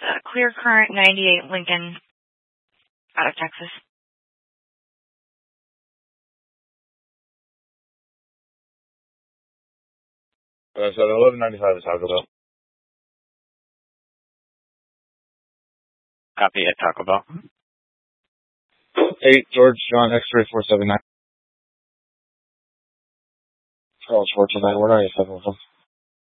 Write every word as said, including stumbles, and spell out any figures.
uh, Clear Current ninety-eight Lincoln out of Texas. Uh, so the eleven ninety-five is Taco Bell. Copy at Taco Bell. eight George John X-ray four seven nine. Charles Schwarzenegger, where are you? seven one.